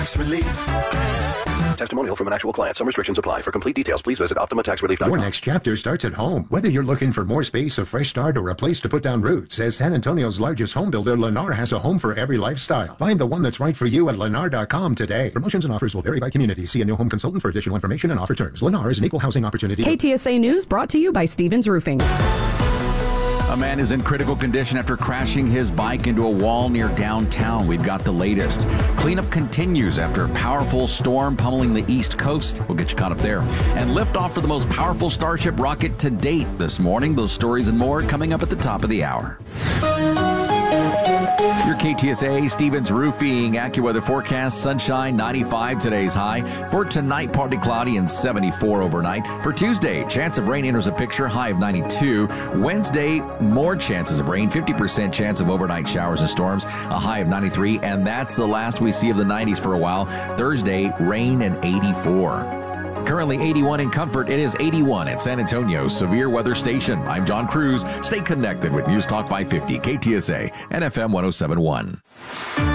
Relief. Testimonial from an actual client. Some restrictions apply. For complete details, please visit OptimaTaxRelief.com. Your next chapter starts at home. Whether you're looking for more space, a fresh start, or a place to put down roots, as San Antonio's largest home builder, Lennar has a home for every lifestyle. Find the one that's right for you at Lennar.com today. Promotions and offers will vary by community. See a new home consultant for additional information and offer terms. Lennar is an equal housing opportunity. KTSA News brought to you by Stevens Roofing. A man is in critical condition after crashing his bike into a wall near downtown. We've got the latest. Cleanup continues after a powerful storm pummeling the East Coast. We'll get you caught up there. And liftoff for the most powerful Starship rocket to date this morning. Those stories and more coming up at the top of the hour. Your KTSA Stevens Roofing AccuWeather forecast: sunshine, 95 today's high. For tonight, partly cloudy and 74 overnight. For Tuesday, chance of rain enters a picture, high of 92. Wednesday, more chances of rain, 50% chance of overnight showers and storms, a high of 93. And that's the last we see of the 90s for a while. Thursday, rain and 84. Currently 81 in Comfort. It is 81 at San Antonio's Severe Weather Station. I'm John Cruz. Stay connected with News Talk 550, KTSA, and FM 107.1.